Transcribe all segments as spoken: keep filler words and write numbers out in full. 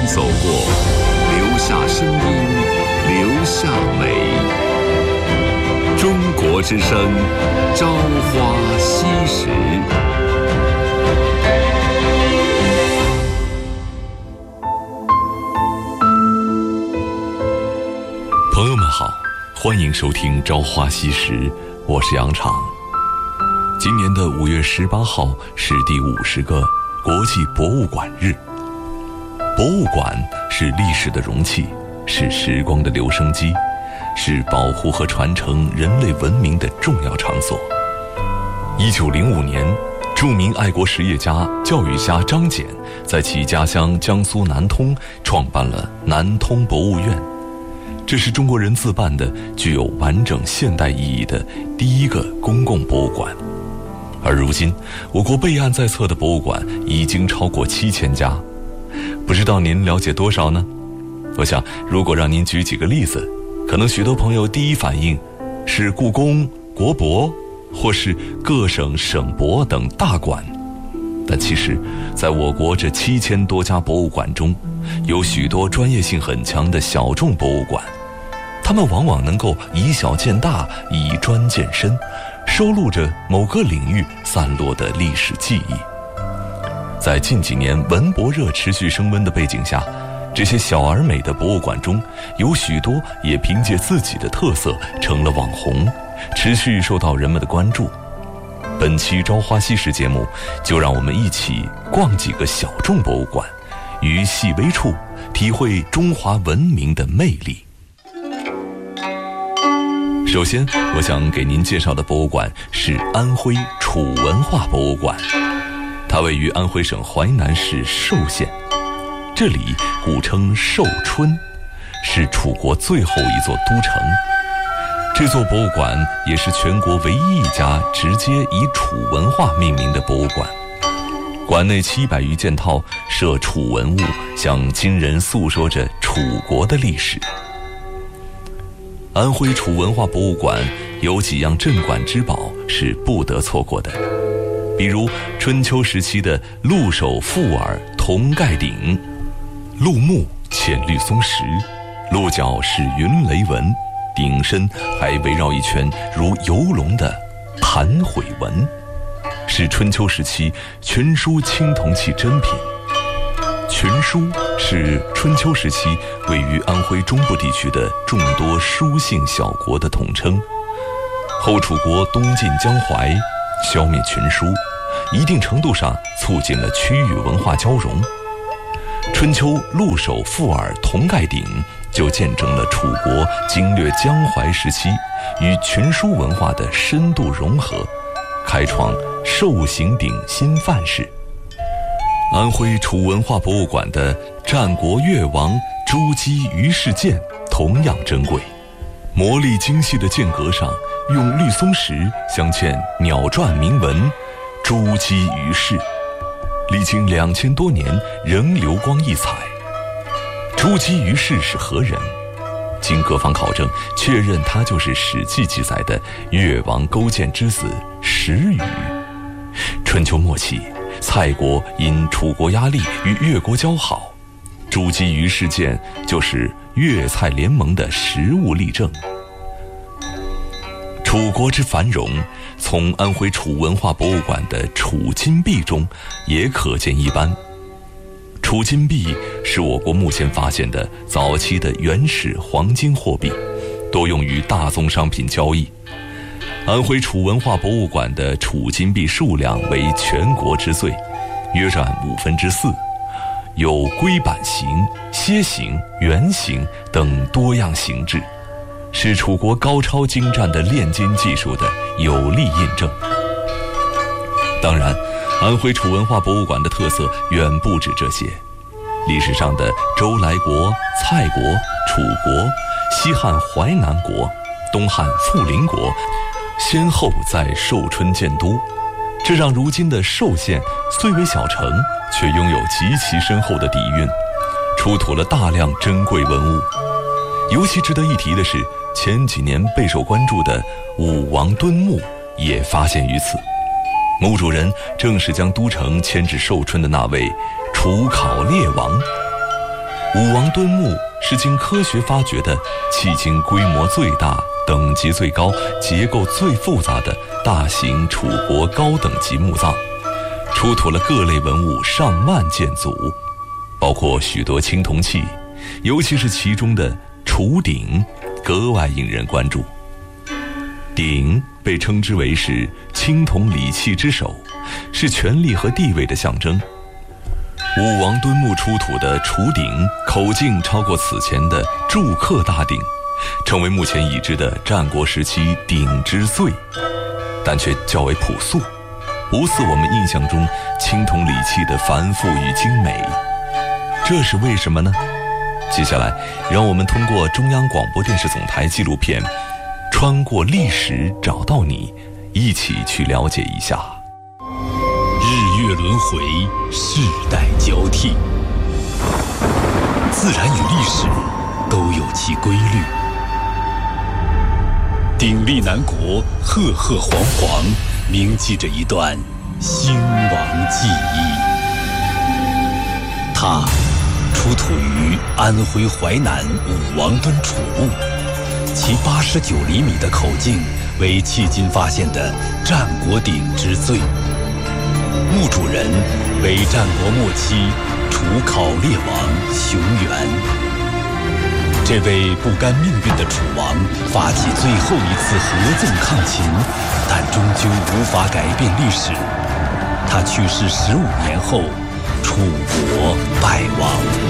走过，留下声音，留下美。中国之声，朝花夕拾。朋友们好，欢迎收听《朝花夕拾》，我是杨昶。今年的五月十八号是第五十个国际博物馆日。博物馆是历史的容器，是时光的留声机，是保护和传承人类文明的重要场所。一九零五年，著名爱国实业家、教育家张謇在其家乡江苏南通创办了南通博物院。这是中国人自办的具有完整现代意义的第一个公共博物馆。而如今，我国备案在册的博物馆已经超过七千家，不知道您了解多少呢？我想，如果让您举几个例子，可能许多朋友第一反应是故宫、国博，或是各省省博等大馆。但其实，在我国这七千多家博物馆中，有许多专业性很强的小众博物馆，他们往往能够以小见大，以专见深，收录着某个领域散落的历史记忆。在近几年文博热持续升温的背景下，这些小而美的博物馆中，有许多也凭借自己的特色成了网红，持续受到人们的关注。本期朝花夕拾节目，就让我们一起逛几个小众博物馆，于细微处体会中华文明的魅力。首先，我想给您介绍的博物馆是安徽楚文化博物馆，它位于安徽省淮南市寿县，这里古称寿春，是楚国最后一座都城。这座博物馆也是全国唯一一家直接以楚文化命名的博物馆。馆内七百余件套设楚文物，向今人诉说着楚国的历史。安徽楚文化博物馆有几样镇馆之宝是不得错过的，比如春秋时期的鹿首覆耳铜盖鼎，鹿目浅绿松石，鹿角是云雷纹，鼎身还围绕一圈如游龙的盘悔纹，是春秋时期群书青铜器珍品。群书是春秋时期位于安徽中部地区的众多书姓小国的统称。后楚国东进江淮，消灭群书，一定程度上促进了区域文化交融。春秋鹿首覆耳铜盖鼎就见证了楚国经略江淮时期与群书文化的深度融合，开创兽形鼎新范式。安徽楚文化博物馆的战国越王朱姬于氏剑同样珍贵，磨砺精细的剑格上用绿松石镶嵌鸟篆铭文朱姬于氏，历经两千多年仍流光溢彩。朱姬于氏是何人？经各方考证，确认他就是《史记》记载的越王勾践之子石宇。春秋末期，蔡国因楚国压力与越国交好，朱姬于氏剑就是越蔡联盟的实物例证。楚国之繁荣，从安徽楚文化博物馆的楚金币中也可见一斑。楚金币是我国目前发现的早期的原始黄金货币，多用于大宗商品交易。安徽楚文化博物馆的楚金币数量为全国之最，约占五分之四，有龟板形、楔形、圆形等多样形制，是楚国高超精湛的炼金技术的有力印证。当然，安徽楚文化博物馆的特色远不止这些。历史上的周来国、蔡国、楚国、西汉淮南国、东汉富临国先后在寿春建都，这让如今的寿县虽为小城，却拥有极其深厚的底蕴，出土了大量珍贵文物。尤其值得一提的是，前几年备受关注的武王敦墓也发现于此。墓主人正是将都城迁至寿春的那位楚考烈王。 武王墩墓是经科学发掘的迄今规模最大、等级最高、结构最复杂的大型楚国高等级墓葬，出土了各类文物上万件组，包括许多青铜器，尤其是其中的楚鼎格外引人关注。鼎被称之为是青铜礼器之首，是权力和地位的象征。武王墩墓出土的楚鼎口径超过此前的祝克大鼎，成为目前已知的战国时期鼎之最，但却较为朴素，不似我们印象中青铜礼器的繁复与精美。这是为什么呢？接下来让我们通过中央广播电视总台纪录片《穿过历史找到你》，一起去了解一下。 日月轮回，世代交替，自然与历史都有其规律。鼎立南国，赫赫煌煌，铭记着一段兴亡记忆。它出土于安徽淮南武王墩楚墓，其八十九厘米的口径为迄今发现的战国鼎之最。墓主人为战国末期楚考烈王熊原。这位不甘命运的楚王发起最后一次合纵抗秦，但终究无法改变历史。他去世十五年后，楚国败亡。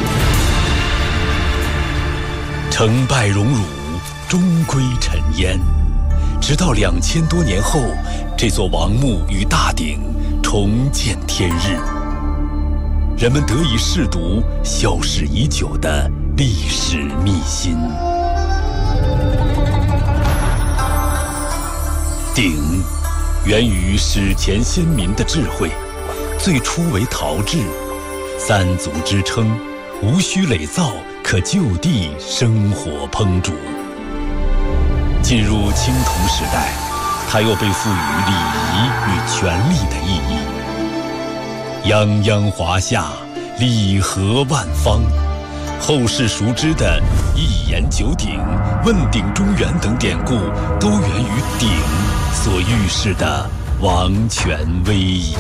成败荣辱，终归尘烟。直到两千多年后，这座王墓与大鼎重见天日，人们得以试读消逝已久的历史秘辛。鼎源于史前先民的智慧，最初为陶制，三足支撑，无需垒造，可就地生火烹煮。进入青铜时代，它又被赋予礼仪与权力的意义。泱泱华夏，礼和万方。后世熟知的一言九鼎、问鼎中原等典故，都源于鼎所预示的王权威仪。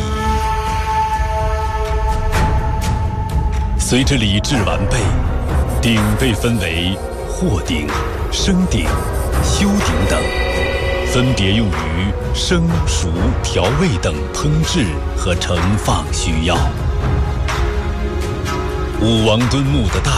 随着礼制完备，鼎被分为获鼎、升鼎、修鼎等，分别用于生、熟、调味等烹制和盛放需要。武王墩墓的大